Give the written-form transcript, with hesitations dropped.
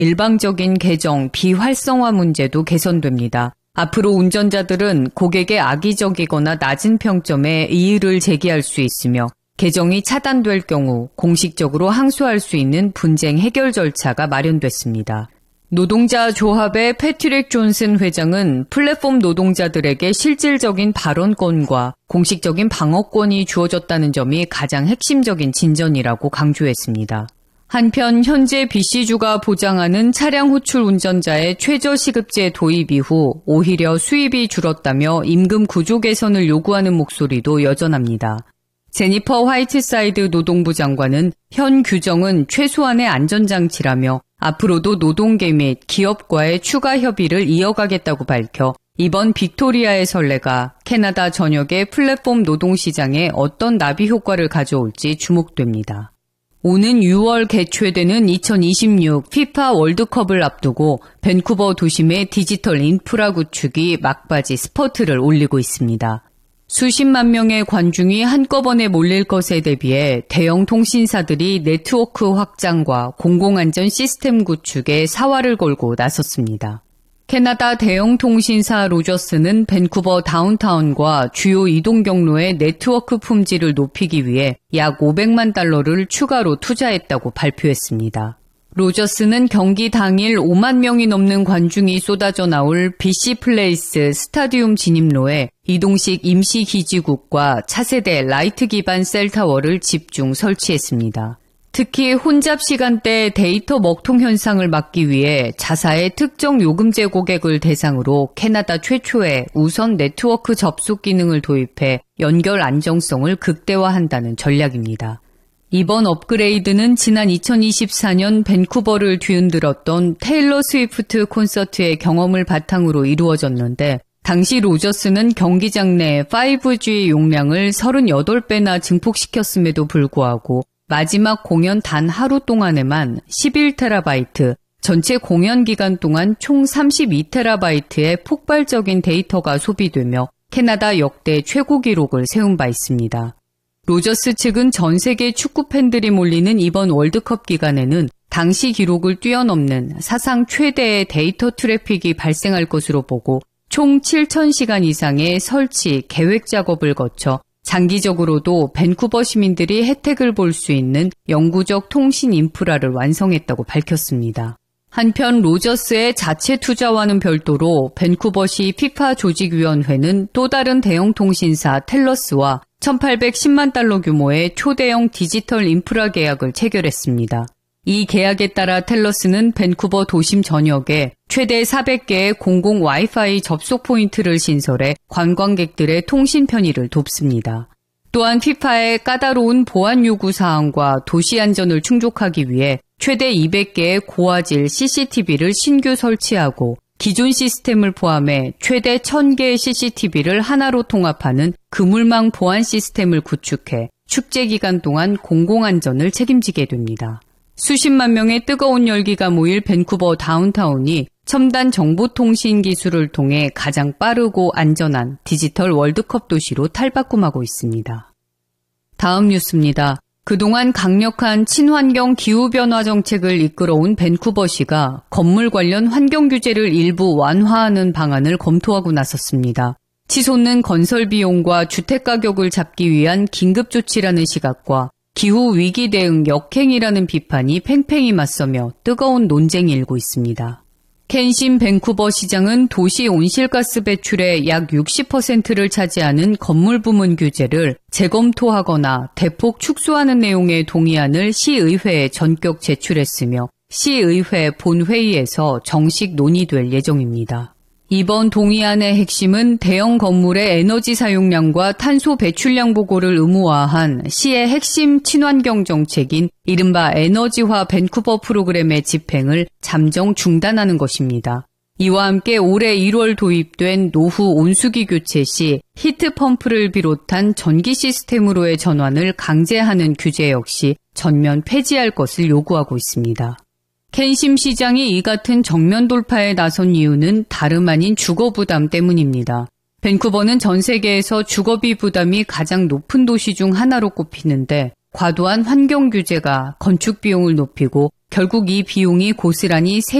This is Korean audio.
일방적인 개정, 비활성화 문제도 개선됩니다. 앞으로 운전자들은 고객의 악의적이거나 낮은 평점에 이의를 제기할 수 있으며 개정이 차단될 경우 공식적으로 항소할 수 있는 분쟁 해결 절차가 마련됐습니다. 노동자 조합의 패트릭 존슨 회장은 플랫폼 노동자들에게 실질적인 발언권과 공식적인 방어권이 주어졌다는 점이 가장 핵심적인 진전이라고 강조했습니다. 한편 현재 BC주가 보장하는 차량 호출 운전자의 최저시급제 도입 이후 오히려 수입이 줄었다며 임금 구조 개선을 요구하는 목소리도 여전합니다. 제니퍼 화이트사이드 노동부 장관은 현 규정은 최소한의 안전장치라며 앞으로도 노동계 및 기업과의 추가 협의를 이어가겠다고 밝혀 이번 빅토리아의 선례가 캐나다 전역의 플랫폼 노동시장에 어떤 나비 효과를 가져올지 주목됩니다. 오는 6월 개최되는 2026 피파 월드컵을 앞두고 밴쿠버 도심의 디지털 인프라 구축이 막바지 스퍼트를 올리고 있습니다. 수십만 명의 관중이 한꺼번에 몰릴 것에 대비해 대형 통신사들이 네트워크 확장과 공공안전 시스템 구축에 사활을 걸고 나섰습니다. 캐나다 대형 통신사 로저스는 밴쿠버 다운타운과 주요 이동 경로의 네트워크 품질을 높이기 위해 약 500만 달러를 추가로 투자했다고 발표했습니다. 로저스는 경기 당일 5만 명이 넘는 관중이 쏟아져 나올 BC 플레이스 스타디움 진입로에 이동식 임시 기지국과 차세대 라이트 기반 셀타워를 집중 설치했습니다. 특히 혼잡 시간대 데이터 먹통 현상을 막기 위해 자사의 특정 요금제 고객을 대상으로 캐나다 최초의 우선 네트워크 접속 기능을 도입해 연결 안정성을 극대화한다는 전략입니다. 이번 업그레이드는 지난 2024년 밴쿠버를 뒤흔들었던 테일러 스위프트 콘서트의 경험을 바탕으로 이루어졌는데 당시 로저스는 경기장 내 5G 용량을 38배나 증폭시켰음에도 불구하고 마지막 공연 단 하루 동안에만 11테라바이트, 전체 공연 기간 동안 총 32테라바이트의 폭발적인 데이터가 소비되며 캐나다 역대 최고 기록을 세운 바 있습니다. 로저스 측은 전 세계 축구 팬들이 몰리는 이번 월드컵 기간에는 당시 기록을 뛰어넘는 사상 최대의 데이터 트래픽이 발생할 것으로 보고 총 7,000시간 이상의 설치, 계획 작업을 거쳐 장기적으로도 밴쿠버 시민들이 혜택을 볼 수 있는 영구적 통신 인프라를 완성했다고 밝혔습니다. 한편 로저스의 자체 투자와는 별도로 밴쿠버시 피파 조직위원회는 또 다른 대형 통신사 텔러스와 1,810만 달러 규모의 초대형 디지털 인프라 계약을 체결했습니다. 이 계약에 따라 텔러스는 밴쿠버 도심 전역에 최대 400개의 공공 와이파이 접속 포인트를 신설해 관광객들의 통신 편의를 돕습니다. 또한 피파의 까다로운 보안 요구 사항과 도시 안전을 충족하기 위해 최대 200개의 고화질 CCTV를 신규 설치하고 기존 시스템을 포함해 최대 1,000개의 CCTV를 하나로 통합하는 그물망 보안 시스템을 구축해 축제 기간 동안 공공안전을 책임지게 됩니다. 수십만 명의 뜨거운 열기가 모일 밴쿠버 다운타운이 첨단 정보통신 기술을 통해 가장 빠르고 안전한 디지털 월드컵 도시로 탈바꿈하고 있습니다. 다음 뉴스입니다. 그동안 강력한 친환경 기후변화 정책을 이끌어온 밴쿠버시가 건물 관련 환경 규제를 일부 완화하는 방안을 검토하고 나섰습니다. 치솟는 건설 비용과 주택 가격을 잡기 위한 긴급 조치라는 시각과 기후 위기 대응 역행이라는 비판이 팽팽히 맞서며 뜨거운 논쟁이 일고 있습니다. 켄신 밴쿠버 시장은 도시 온실가스 배출의 약 60%를 차지하는 건물 부문 규제를 재검토하거나 대폭 축소하는 내용의 동의안을 시의회에 전격 제출했으며 시의회 본회의에서 정식 논의될 예정입니다. 이번 동의안의 핵심은 대형 건물의 에너지 사용량과 탄소 배출량 보고를 의무화한 시의 핵심 친환경 정책인 이른바 에너지화 밴쿠버 프로그램의 집행을 잠정 중단하는 것입니다. 이와 함께 올해 1월 도입된 노후 온수기 교체 시 히트펌프를 비롯한 전기 시스템으로의 전환을 강제하는 규제 역시 전면 폐지할 것을 요구하고 있습니다. 켄심 시장이 이 같은 정면 돌파에 나선 이유는 다름 아닌 주거 부담 때문입니다. 밴쿠버는 전 세계에서 주거비 부담이 가장 높은 도시 중 하나로 꼽히는데 과도한 환경 규제가 건축 비용을 높이고 결국 이 비용이 고스란히